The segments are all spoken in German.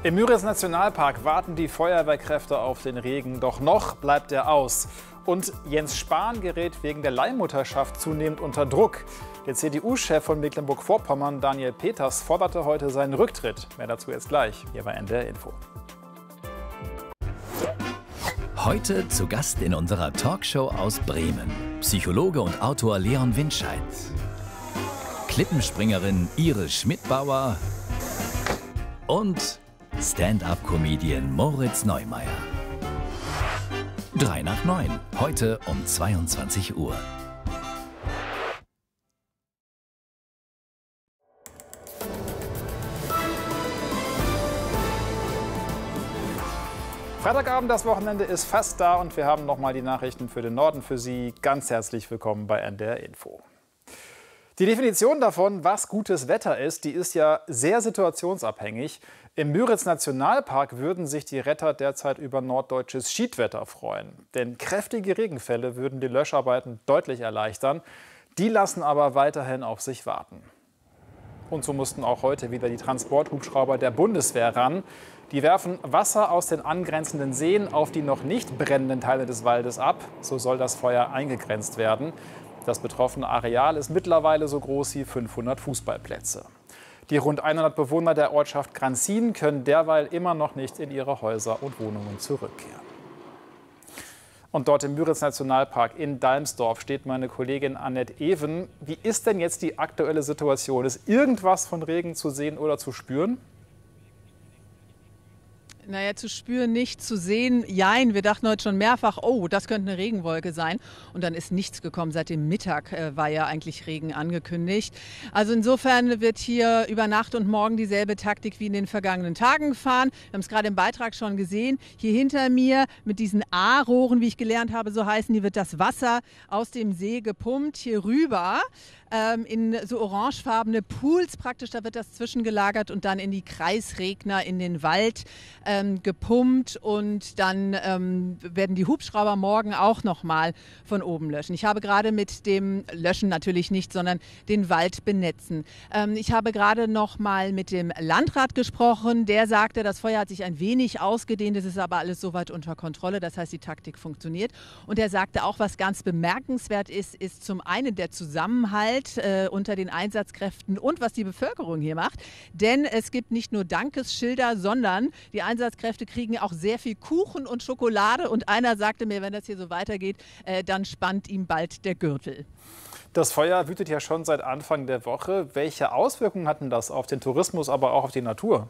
Im Müritz-Nationalpark warten die Feuerwehrkräfte auf den Regen, doch noch bleibt er aus. Und Jens Spahn gerät wegen der Leihmutterschaft zunehmend unter Druck. Der CDU-Chef von Mecklenburg-Vorpommern, Daniel Peters, forderte heute seinen Rücktritt. Mehr dazu jetzt gleich, hier bei NDR Info. Heute zu Gast in unserer Talkshow aus Bremen. Psychologe und Autor Leon Windscheid. Klippenspringerin Iris Schmidbauer und Stand-up-Comedian Moritz Neumeier. 3 nach 9, heute um 22 Uhr. Freitagabend, das Wochenende ist fast da und wir haben nochmal die Nachrichten für den Norden für Sie. Ganz herzlich willkommen bei NDR Info. Die Definition davon, was gutes Wetter ist, die ist ja sehr situationsabhängig. Im Müritz-Nationalpark würden sich die Retter derzeit über norddeutsches Schiedwetter freuen. Denn kräftige Regenfälle würden die Löscharbeiten deutlich erleichtern. Die lassen aber weiterhin auf sich warten. Und so mussten auch heute wieder die Transporthubschrauber der Bundeswehr ran. Die werfen Wasser aus den angrenzenden Seen auf die noch nicht brennenden Teile des Waldes ab. So soll das Feuer eingegrenzt werden. Das betroffene Areal ist mittlerweile so groß wie 500 Fußballplätze. Die rund 100 Bewohner der Ortschaft Granzin können derweil immer noch nicht in ihre Häuser und Wohnungen zurückkehren. Und dort im Müritz-Nationalpark in Dalmsdorf steht meine Kollegin Annette Even. Wie ist denn jetzt die aktuelle Situation? Ist irgendwas von Regen zu sehen oder zu spüren? Naja, zu spüren nicht, zu sehen, jein. Wir dachten heute schon mehrfach, oh, das könnte eine Regenwolke sein. Und dann ist nichts gekommen. Seit dem Mittag war ja eigentlich Regen angekündigt. Also insofern wird hier über Nacht und morgen dieselbe Taktik wie in den vergangenen Tagen gefahren. Wir haben es gerade im Beitrag schon gesehen. Hier hinter mir mit diesen A-Rohren, wie ich gelernt habe, so heißen die, wird das Wasser aus dem See gepumpt hier rüber. In so orangefarbene Pools praktisch, da wird das zwischengelagert und dann in die Kreisregner in den Wald gepumpt und dann werden die Hubschrauber morgen auch nochmal von oben löschen. Ich habe gerade mit dem Löschen natürlich nicht, sondern den Wald benetzen. Ich habe gerade nochmal mit dem Landrat gesprochen, der sagte, das Feuer hat sich ein wenig ausgedehnt, es ist aber alles soweit unter Kontrolle, das heißt, die Taktik funktioniert. Und er sagte auch, was ganz bemerkenswert ist zum einen der Zusammenhalt unter den Einsatzkräften und was die Bevölkerung hier macht. Denn es gibt nicht nur Dankesschilder, sondern die Einsatzkräfte kriegen auch sehr viel Kuchen und Schokolade. Und einer sagte mir, wenn das hier so weitergeht, dann spannt ihm bald der Gürtel. Das Feuer wütet ja schon seit Anfang der Woche. Welche Auswirkungen hatten das auf den Tourismus, aber auch auf die Natur?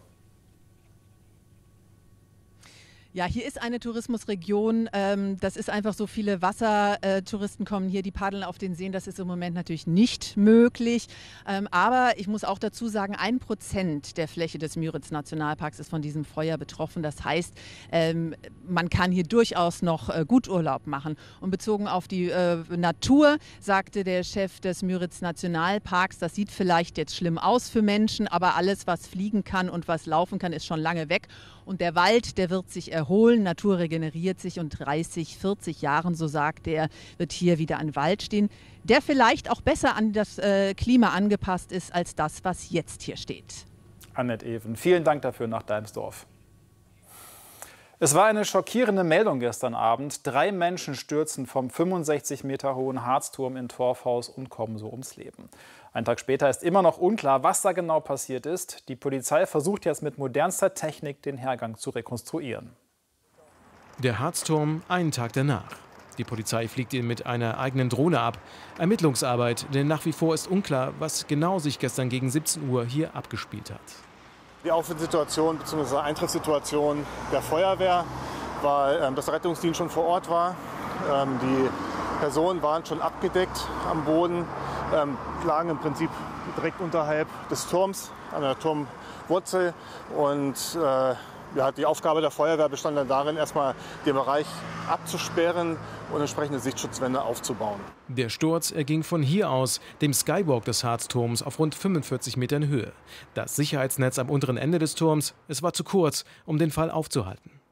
Ja, hier ist eine Tourismusregion. Das ist einfach so, viele Wassertouristen kommen hier, die paddeln auf den Seen. Das ist im Moment natürlich nicht möglich. Aber ich muss auch dazu sagen, 1% der Fläche des Müritz-Nationalparks ist von diesem Feuer betroffen. Das heißt, man kann hier durchaus noch gut Urlaub machen. Und bezogen auf die Natur sagte der Chef des Müritz-Nationalparks, das sieht vielleicht jetzt schlimm aus für Menschen, aber alles, was fliegen kann und was laufen kann, ist schon lange weg. Und der Wald, der wird sich erholen, Natur regeneriert sich und 30, 40 Jahren, so sagt er, wird hier wieder ein Wald stehen, der vielleicht auch besser an das Klima angepasst ist als das, was jetzt hier steht. Annette Even, vielen Dank dafür nach Dalmsdorf. Es war eine schockierende Meldung gestern Abend. 3 Menschen stürzen vom 65 Meter hohen Harzturm in Torfhaus und kommen so ums Leben. Einen Tag später ist immer noch unklar, was da genau passiert ist. Die Polizei versucht jetzt mit modernster Technik den Hergang zu rekonstruieren. Der Harzturm einen Tag danach. Die Polizei fliegt ihn mit einer eigenen Drohne ab. Ermittlungsarbeit, denn nach wie vor ist unklar, was genau sich gestern gegen 17 Uhr hier abgespielt hat. Die Aufwindsituation bzw. Eintrittssituation der Feuerwehr war, dass der Rettungsdienst schon vor Ort war. Die Personen waren schon abgedeckt am Boden, lagen im Prinzip direkt unterhalb des Turms, an der Turmwurzel. Und die Aufgabe der Feuerwehr bestand dann darin, erstmal den Bereich abzusperren und entsprechende Sichtschutzwände aufzubauen. Der Sturz erging von hier aus, dem Skywalk des Harzturms auf rund 45 Metern Höhe. Das Sicherheitsnetz am unteren Ende des Turms, es war zu kurz, um den Fall aufzuhalten.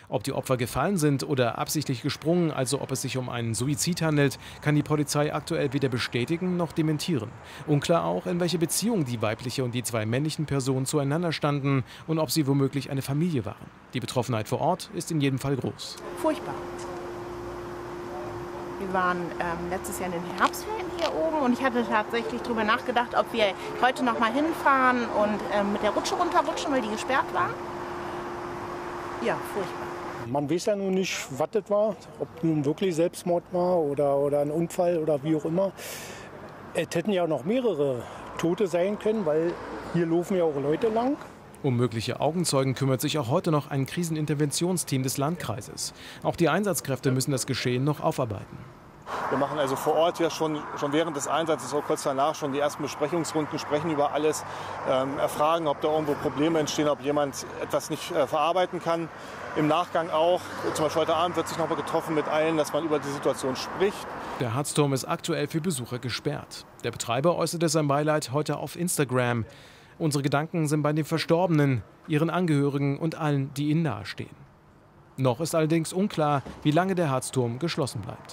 Ob die Opfer gefallen sind oder absichtlich gesprungen, also ob es sich um einen Suizid handelt, kann die Polizei aktuell weder bestätigen noch dementieren. Unklar auch, in welche Beziehung die weibliche und die zwei männlichen Personen zueinander standen und ob sie womöglich eine Familie waren. Die Betroffenheit vor Ort ist in jedem Fall groß. Furchtbar. Wir waren letztes Jahr in den Herbstferien hier oben und ich hatte tatsächlich darüber nachgedacht, ob wir heute noch mal hinfahren und mit der Rutsche runterrutschen, weil die gesperrt war. Ja, furchtbar. Man weiß ja nun nicht, was das war, ob nun wirklich Selbstmord war oder ein Unfall oder wie auch immer. Es hätten ja noch mehrere Tote sein können, weil hier laufen ja auch Leute lang. Um mögliche Augenzeugen kümmert sich auch heute noch ein Kriseninterventionsteam des Landkreises. Auch die Einsatzkräfte müssen das Geschehen noch aufarbeiten. Wir machen also vor Ort ja schon während des Einsatzes, auch kurz danach, schon die ersten Besprechungsrunden, sprechen über alles, erfragen, ob da irgendwo Probleme entstehen, ob jemand etwas nicht verarbeiten kann. Im Nachgang auch, zum Beispiel heute Abend wird sich noch mal getroffen mit allen, dass man über die Situation spricht. Der Harzturm ist aktuell für Besucher gesperrt. Der Betreiber äußerte sein Beileid heute auf Instagram. Unsere Gedanken sind bei den Verstorbenen, ihren Angehörigen und allen, die ihnen nahestehen. Noch ist allerdings unklar, wie lange der Harzturm geschlossen bleibt.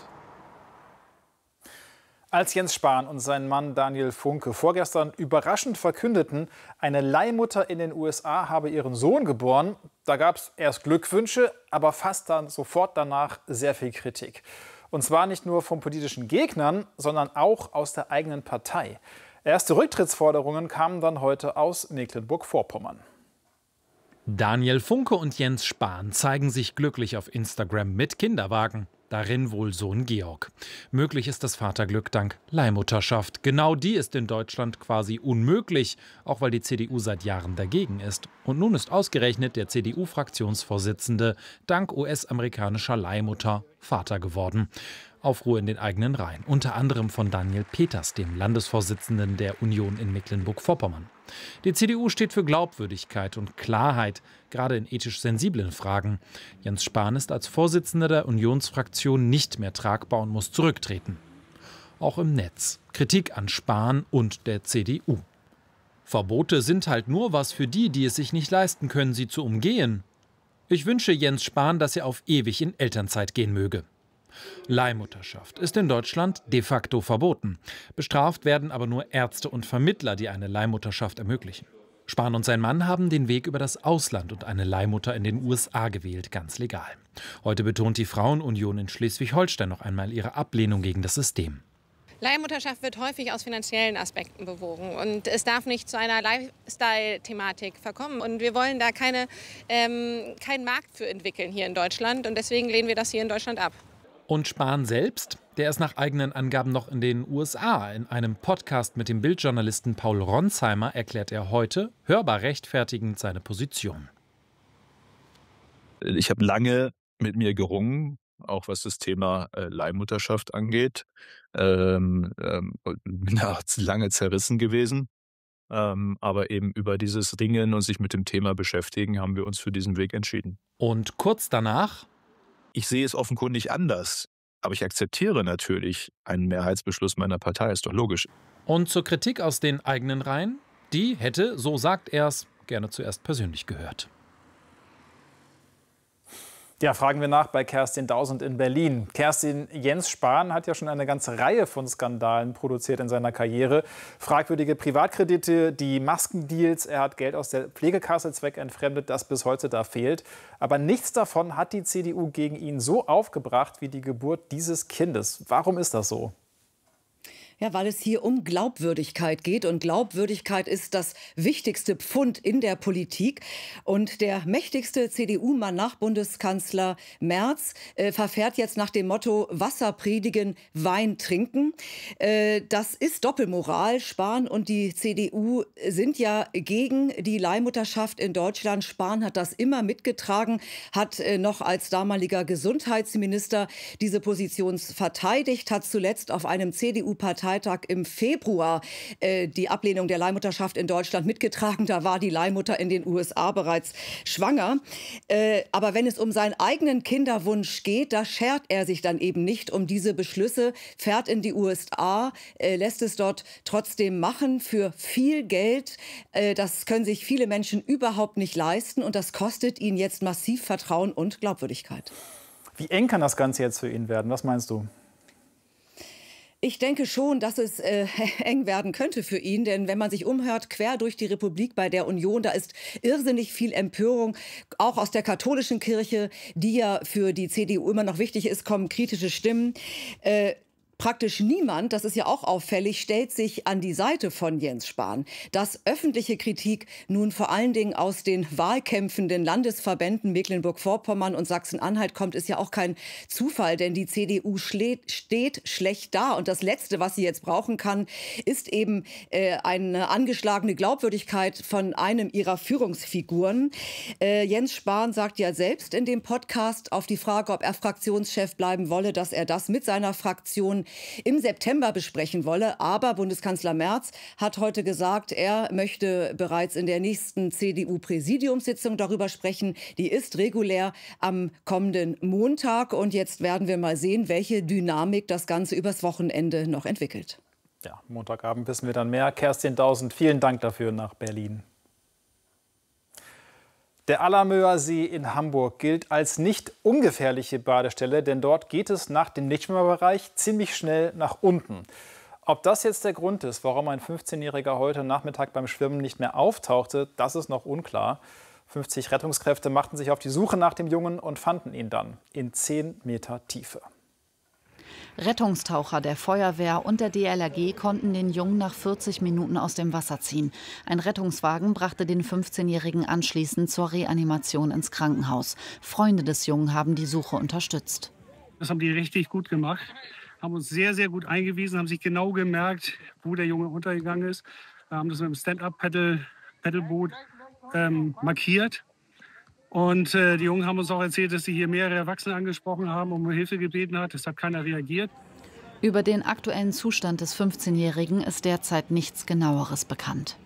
Als Jens Spahn und sein Mann Daniel Funke vorgestern überraschend verkündeten, eine Leihmutter in den USA habe ihren Sohn geboren, da gab es erst Glückwünsche, aber fast dann sofort danach sehr viel Kritik. Und zwar nicht nur von politischen Gegnern, sondern auch aus der eigenen Partei. Erste Rücktrittsforderungen kamen dann heute aus Mecklenburg-Vorpommern. Daniel Funke und Jens Spahn zeigen sich glücklich auf Instagram mit Kinderwagen. Darin wohl Sohn Georg. Möglich ist das Vaterglück dank Leihmutterschaft. Genau die ist in Deutschland quasi unmöglich, auch weil die CDU seit Jahren dagegen ist. Und nun ist ausgerechnet der CDU-Fraktionsvorsitzende dank US-amerikanischer Leihmutter Vater geworden. Aufruhr in den eigenen Reihen, unter anderem von Daniel Peters, dem Landesvorsitzenden der Union in Mecklenburg-Vorpommern. Die CDU steht für Glaubwürdigkeit und Klarheit, gerade in ethisch sensiblen Fragen. Jens Spahn ist als Vorsitzender der Unionsfraktion nicht mehr tragbar und muss zurücktreten. Auch im Netz Kritik an Spahn und der CDU. Verbote sind halt nur was für die, die es sich nicht leisten können, sie zu umgehen. Ich wünsche Jens Spahn, dass er auf ewig in Elternzeit gehen möge. Leihmutterschaft ist in Deutschland de facto verboten. Bestraft werden aber nur Ärzte und Vermittler, die eine Leihmutterschaft ermöglichen. Spahn und sein Mann haben den Weg über das Ausland und eine Leihmutter in den USA gewählt, ganz legal. Heute betont die Frauenunion in Schleswig-Holstein noch einmal ihre Ablehnung gegen das System. Leihmutterschaft wird häufig aus finanziellen Aspekten bewogen und es darf nicht zu einer Lifestyle-Thematik verkommen. Und wir wollen da keinen Markt für entwickeln hier in Deutschland und deswegen lehnen wir das hier in Deutschland ab. Und Spahn selbst, der ist nach eigenen Angaben noch in den USA. In einem Podcast mit dem Bildjournalisten Paul Ronsheimer erklärt er heute, hörbar rechtfertigend, seine Position. Ich habe lange mit mir gerungen, auch was das Thema Leihmutterschaft angeht. Bin da lange zerrissen gewesen. Aber eben über dieses Ringen und sich mit dem Thema beschäftigen, haben wir uns für diesen Weg entschieden. Und kurz danach: Ich sehe es offenkundig anders, aber ich akzeptiere natürlich einen Mehrheitsbeschluss meiner Partei, ist doch logisch. Und zur Kritik aus den eigenen Reihen? Die hätte, so sagt er es, gerne zuerst persönlich gehört. Ja, fragen wir nach bei Kerstin Dausend in Berlin. Kerstin, Jens Spahn hat ja schon eine ganze Reihe von Skandalen produziert in seiner Karriere. Fragwürdige Privatkredite, die Maskendeals, er hat Geld aus der Pflegekasse zweckentfremdet, das bis heute da fehlt. Aber nichts davon hat die CDU gegen ihn so aufgebracht wie die Geburt dieses Kindes. Warum ist das so? Ja, weil es hier um Glaubwürdigkeit geht. Und Glaubwürdigkeit ist das wichtigste Pfund in der Politik. Und der mächtigste CDU-Mann nach Bundeskanzler Merz verfährt jetzt nach dem Motto Wasser predigen, Wein trinken. Das ist Doppelmoral. Spahn und die CDU sind ja gegen die Leihmutterschaft in Deutschland. Spahn hat das immer mitgetragen, hat noch als damaliger Gesundheitsminister diese Position verteidigt, hat zuletzt auf einem CDU-Parteitag Parteitag im Februar die Ablehnung der Leihmutterschaft in Deutschland mitgetragen. Da war die Leihmutter in den USA bereits schwanger. Aber wenn es um seinen eigenen Kinderwunsch geht, da schert er sich dann eben nicht um diese Beschlüsse, fährt in die USA, lässt es dort trotzdem machen für viel Geld. Das können sich viele Menschen überhaupt nicht leisten und das kostet ihn jetzt massiv Vertrauen und Glaubwürdigkeit. Wie eng kann das Ganze jetzt für ihn werden? Was meinst du? Ich denke schon, dass es eng werden könnte für ihn. Denn wenn man sich umhört, quer durch die Republik bei der Union, da ist irrsinnig viel Empörung. Auch aus der katholischen Kirche, die ja für die CDU immer noch wichtig ist, kommen kritische Stimmen. Praktisch niemand, das ist ja auch auffällig, stellt sich an die Seite von Jens Spahn. Dass öffentliche Kritik nun vor allen Dingen aus den wahlkämpfenden Landesverbänden Mecklenburg-Vorpommern und Sachsen-Anhalt kommt, ist ja auch kein Zufall, denn die CDU steht schlecht da. Und das Letzte, was sie jetzt brauchen kann, ist eben eine angeschlagene Glaubwürdigkeit von einem ihrer Führungsfiguren. Jens Spahn sagt ja selbst in dem Podcast auf die Frage, ob er Fraktionschef bleiben wolle, dass er das mit seiner Fraktion im September besprechen wolle. Aber Bundeskanzler Merz hat heute gesagt, er möchte bereits in der nächsten CDU-Präsidiumssitzung darüber sprechen. Die ist regulär am kommenden Montag. Und jetzt werden wir mal sehen, welche Dynamik das Ganze übers Wochenende noch entwickelt. Ja, Montagabend wissen wir dann mehr. Kerstin Dausend, vielen Dank dafür nach Berlin. Der Allermöer See in Hamburg gilt als nicht ungefährliche Badestelle, denn dort geht es nach dem Nichtschwimmerbereich ziemlich schnell nach unten. Ob das jetzt der Grund ist, warum ein 15-Jähriger heute Nachmittag beim Schwimmen nicht mehr auftauchte, das ist noch unklar. 50 Rettungskräfte machten sich auf die Suche nach dem Jungen und fanden ihn dann in 10 Meter Tiefe. Rettungstaucher der Feuerwehr und der DLRG konnten den Jungen nach 40 Minuten aus dem Wasser ziehen. Ein Rettungswagen brachte den 15-Jährigen anschließend zur Reanimation ins Krankenhaus. Freunde des Jungen haben die Suche unterstützt. Das haben die richtig gut gemacht, haben uns sehr, sehr gut eingewiesen, haben sich genau gemerkt, wo der Junge untergegangen ist. Haben das mit dem Stand-up-Paddleboot markiert. Und die Jungen haben uns auch erzählt, dass sie hier mehrere Erwachsene angesprochen haben und um Hilfe gebeten hat. Es hat keiner reagiert. Über den aktuellen Zustand des 15-Jährigen ist derzeit nichts Genaueres bekannt.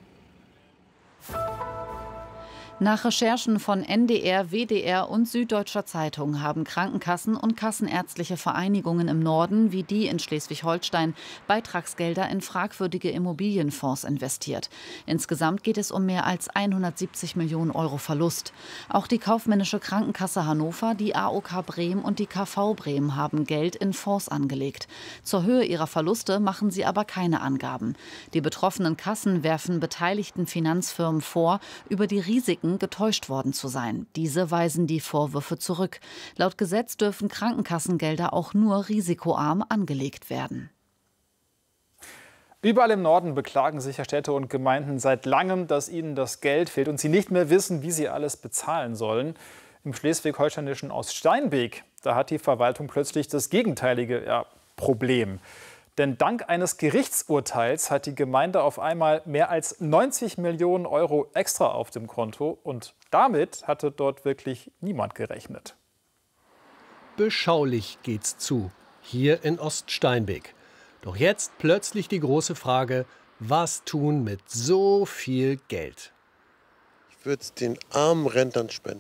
Nach Recherchen von NDR, WDR und Süddeutscher Zeitung haben Krankenkassen und kassenärztliche Vereinigungen im Norden, wie die in Schleswig-Holstein, Beitragsgelder in fragwürdige Immobilienfonds investiert. Insgesamt geht es um mehr als 170 Millionen Euro Verlust. Auch die kaufmännische Krankenkasse Hannover, die AOK Bremen und die KV Bremen haben Geld in Fonds angelegt. Zur Höhe ihrer Verluste machen sie aber keine Angaben. Die betroffenen Kassen werfen beteiligten Finanzfirmen vor, über die Risiken getäuscht worden zu sein. Diese weisen die Vorwürfe zurück. Laut Gesetz dürfen Krankenkassengelder auch nur risikoarm angelegt werden. Überall im Norden beklagen sich ja Städte und Gemeinden seit langem, dass ihnen das Geld fehlt und sie nicht mehr wissen, wie sie alles bezahlen sollen. Im schleswig-holsteinischen Oststeinbek, da hat die Verwaltung plötzlich das gegenteilige Problem. Denn dank eines Gerichtsurteils hat die Gemeinde auf einmal mehr als 90 Millionen Euro extra auf dem Konto. Und damit hatte dort wirklich niemand gerechnet. Beschaulich geht's zu, hier in Oststeinbek. Doch jetzt plötzlich die große Frage, was tun mit so viel Geld? Ich würde es den armen Rentnern spenden.